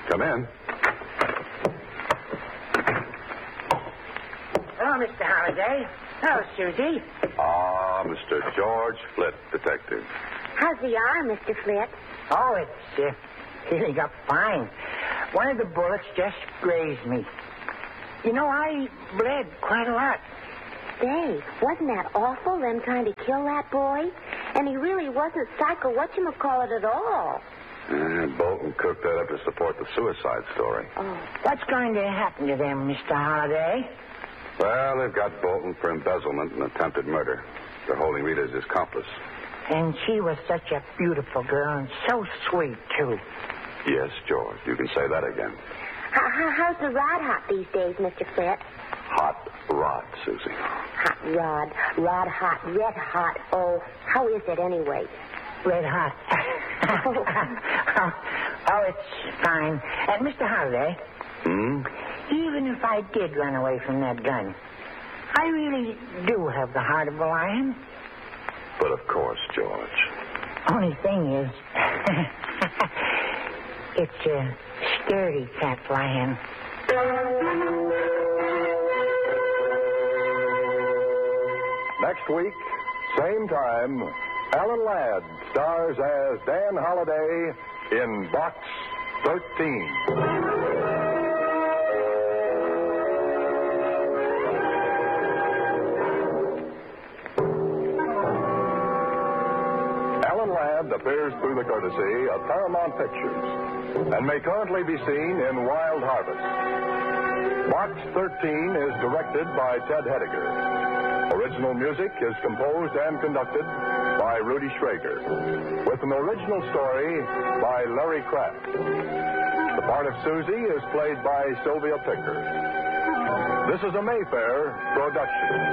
Come in. Hello, Mr. Holliday. Hello, Susie. Ah, Mr. George Flint, detective. How's the arm, Mr. Flint? Oh, it's healing up fine. One of the bullets just grazed me. You know, I bled quite a lot. Say, wasn't that awful, them trying to kill that boy? And he really wasn't psycho whatchamacallit at all. Bolton cooked that up to support the suicide story. Oh. What's going to happen to them, Mr. Holliday? Well, they've got Bolton for embezzlement and attempted murder. They're holding Rita as his accomplice. And she was such a beautiful girl and so sweet, too. Yes, George, you can say that again. How's the rod hot these days, Mr. Flint? Hot rod, Susie. Hot rod. Rod hot. Red hot. Oh, how is it anyway? Red hot. Oh, it's fine. And Mr. Holliday, even if I did run away from that gun, I really do have the heart of a lion. But of course, George. Only thing is, it's a sturdy fat lion. Next week, same time, Alan Ladd stars as Dan Holliday in Box 13. Appears through the courtesy of Paramount Pictures and may currently be seen in Wild Harvest. Box 13 is directed by Ted Hediger. Original music is composed and conducted by Rudy Schrager, with an original story by Larry Kraft. The part of Susie is played by Sylvia Picker. This is a Mayfair production.